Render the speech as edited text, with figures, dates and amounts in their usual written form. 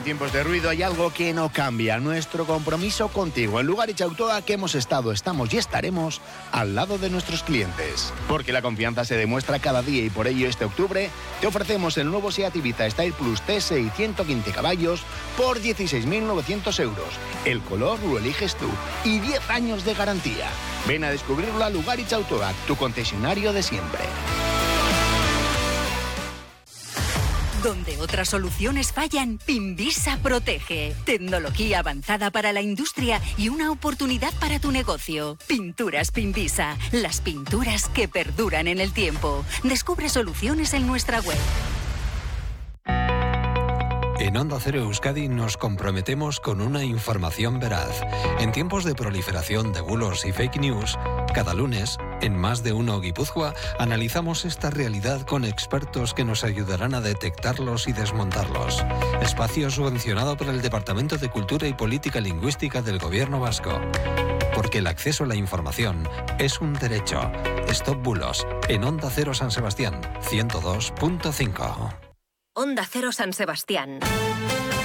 en tiempos de ruido hay algo que no cambia, nuestro compromiso contigo. En Lugaritz Autoa que hemos estado, estamos y estaremos al lado de nuestros clientes. Porque la confianza se demuestra cada día y por ello este octubre te ofrecemos el nuevo SEAT Ibiza Style Plus TSI 115 caballos por 16.900 euros. El color lo eliges tú y 10 años de garantía. Ven a descubrirlo a Lugaritz Autoa, tu concesionario de siempre. Donde otras soluciones fallan, Pinvisa protege. Tecnología avanzada para la industria y una oportunidad para tu negocio. Pinturas Pinvisa, las pinturas que perduran en el tiempo. Descubre soluciones en nuestra web. En Onda Cero Euskadi nos comprometemos con una información veraz. En tiempos de proliferación de bulos y fake news, cada lunes, en Más de Uno Guipúzcoa, analizamos esta realidad con expertos que nos ayudarán a detectarlos y desmontarlos. Espacio subvencionado por el Departamento de Cultura y Política Lingüística del Gobierno Vasco. Porque el acceso a la información es un derecho. Stop Bulos, en Onda Cero San Sebastián, 102.5. Onda Cero San Sebastián.